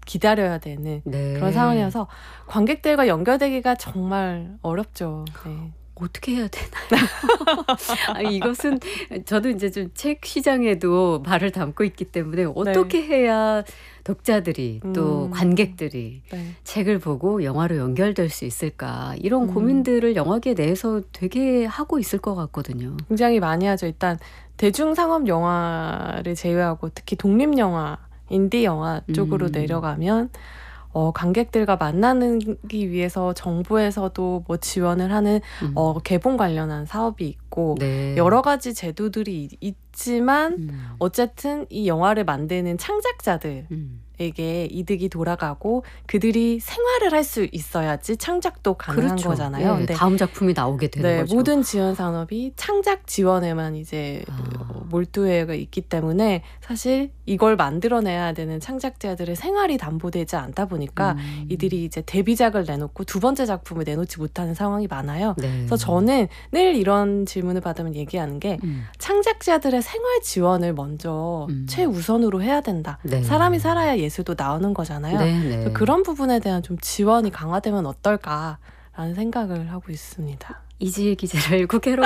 기다려야 되는 네. 그런 상황이어서 관객들과 연결되기가 정말 어렵죠. 네. 어떻게 해야 되나요? 아니, 이것은 저도 이제 좀 책 시장에도 발을 담고 있기 때문에 어떻게 해야 독자들이 또 관객들이 네. 책을 보고 영화로 연결될 수 있을까 이런 음. 고민들을 영화계 내에서 되게 하고 있을 것 같거든요. 굉장히 많이 하죠. 일단 대중상업 영화를 제외하고 특히 독립영화, 인디 영화 쪽으로 내려가면 관객들과 만나기 위해서 정부에서도 뭐 지원을 하는 개봉 관련한 사업이 있고 네. 여러 가지 제도들이 있지만 어쨌든 이 영화를 만드는 창작자들에게 이득이 돌아가고 그들이 생활을 할 수 있어야지 창작도 가능한 그렇죠. 거잖아요. 네, 근데 다음 작품이 나오게 되는 거죠. 모든 지원 산업이 창작 지원에만 이제 몰두해 있기 때문에 사실 이걸 만들어내야 되는 창작자들의 생활이 담보되지 않다 보니까 이들이 이제 데뷔작을 내놓고 두 번째 작품을 내놓지 못하는 상황이 많아요. 네. 그래서 저는 늘 이런 질문을 받으면 얘기하는 게 창작자들의 생활 지원을 먼저 최우선으로 해야 된다. 네. 사람이 살아야 예술도 나오는 거잖아요. 네, 네. 그래서 그런 부분에 대한 좀 지원이 강화되면 어떨까라는 생각을 하고 있습니다. 이지혜 기자를 국회로.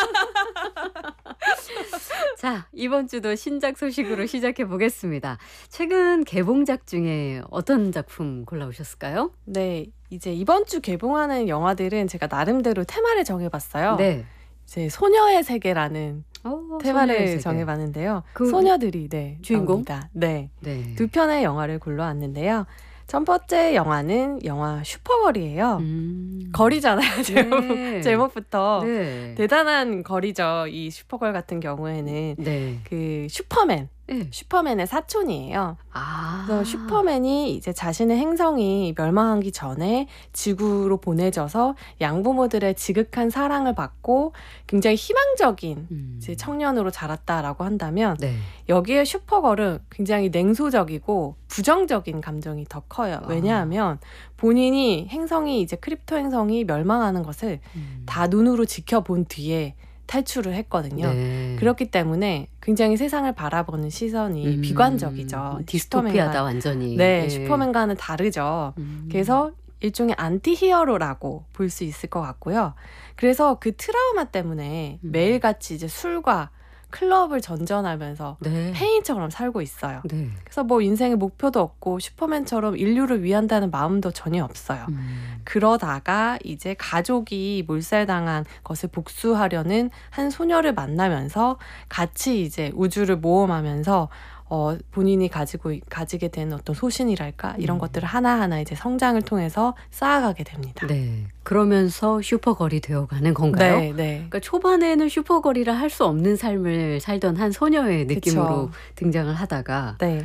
자, 이번 주도 신작 소식으로 시작해 보겠습니다. 최근 개봉작 중에 어떤 작품 골라오셨을까요? 네, 이제 이번 주 개봉하는 영화들은 제가 나름대로 테마를 정해봤어요. 네. 이제 소녀의 세계라는 테마를 소녀의 세계. 정해봤는데요. 그 소녀들이 주인공? 나옵니다. 네. 네. 두 편의 영화를 골라왔는데요. 첫 번째 영화는 영화 슈퍼걸이에요. 거리잖아요. 네. 제목부터 네. 대단한 거리죠. 이 슈퍼걸 같은 경우에는 네. 그 슈퍼맨. 네. 슈퍼맨의 사촌이에요. 아. 그래서 슈퍼맨이 이제 자신의 행성이 멸망하기 전에 지구로 보내져서 양부모들의 지극한 사랑을 받고 굉장히 희망적인 이제 청년으로 자랐다라고 한다면 네. 여기에 슈퍼걸은 굉장히 냉소적이고 부정적인 감정이 더 커요. 왜냐하면 본인이 행성이 이제 크립토 행성이 멸망하는 것을 다 눈으로 지켜본 뒤에 탈출을 했거든요. 네. 그렇기 때문에 굉장히 세상을 바라보는 시선이 비관적이죠. 디스토피아다 완전히. 네, 슈퍼맨과는 다르죠. 그래서 일종의 안티 히어로라고 볼 수 있을 것 같고요. 그래서 그 트라우마 때문에 매일같이 이제 술과 클럽을 전전하면서 네. 폐인처럼 살고 있어요. 네. 그래서 뭐 인생의 목표도 없고 슈퍼맨처럼 인류를 위한다는 마음도 전혀 없어요. 그러다가 이제 가족이 몰살당한 것을 복수하려는 한 소녀를 만나면서 같이 이제 우주를 모험하면서 본인이 가지게 된 어떤 소신이랄까 이런 것들을 하나하나 이제 성장을 통해서 쌓아가게 됩니다. 네. 그러면서 슈퍼걸이 되어가는 건가요? 네, 네. 그러니까 초반에는 슈퍼걸이라 할 수 없는 삶을 살던 한 소녀의 느낌으로 그쵸. 등장을 하다가 네.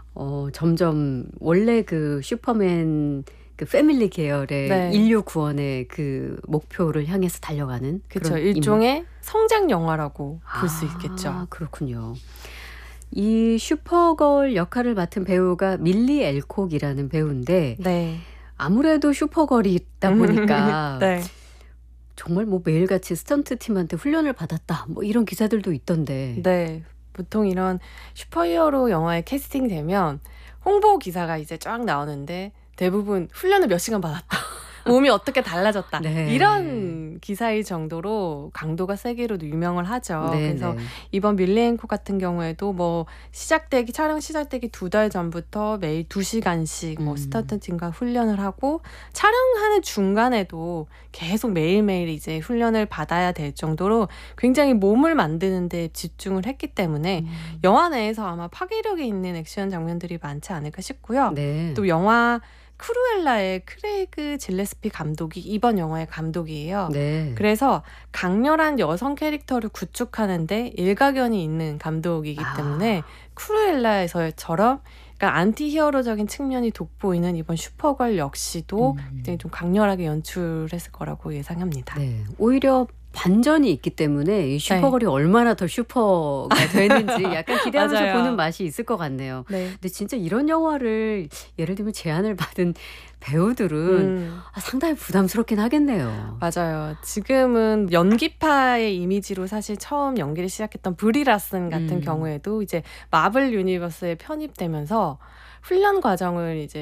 점점 원래 그 슈퍼맨 그 패밀리 계열의 네. 인류 구원의 그 목표를 향해서 달려가는 그렇죠. 그런 일종의 성장 영화라고 볼 수 있겠죠. 그렇군요. 이 슈퍼걸 역할을 맡은 배우가 밀리 엘콕이라는 배우인데 네. 아무래도 슈퍼걸이다 보니까 네. 정말 뭐 매일같이 스턴트 팀한테 훈련을 받았다 뭐 이런 기사들도 있던데. 네. 보통 이런 슈퍼히어로 영화에 캐스팅 되면 홍보 기사가 이제 쫙 나오는데 대부분 훈련을 몇 시간 받았다. 몸이 어떻게 달라졌다. 네. 이런 기사일 정도로 강도가 세기로도 유명을 하죠. 네, 그래서 네. 이번 밀리앤코 같은 경우에도 뭐 촬영 시작되기 2달 전부터 매일 2시간씩 뭐 스타트 팀과 훈련을 하고 촬영하는 중간에도 계속 매일매일 이제 훈련을 받아야 될 정도로 굉장히 몸을 만드는 데 집중을 했기 때문에 영화 내에서 아마 파괴력이 있는 액션 장면들이 많지 않을까 싶고요. 네. 또 영화 크루엘라의 크레이그 질레스피 감독이 이번 영화의 감독이에요. 네. 그래서 강렬한 여성 캐릭터를 구축하는데 일가견이 있는 감독이기 때문에 크루엘라에서처럼 그러니까 안티 히어로적인 측면이 돋보이는 이번 슈퍼걸 역시도 굉장히 좀 강렬하게 연출했을 거라고 예상합니다. 네. 오히려 반전이 있기 때문에 이 슈퍼걸이 얼마나 더 슈퍼가 되는지 약간 기대하면서 맞아요. 보는 맛이 있을 것 같네요. 네. 근데 진짜 이런 영화를 예를 들면 제안을 받은 배우들은 상당히 부담스럽긴 하겠네요. 맞아요. 지금은 연기파의 이미지로 사실 처음 연기를 시작했던 브리 라슨 같은 경우에도 이제 마블 유니버스에 편입되면서 훈련 과정을 이제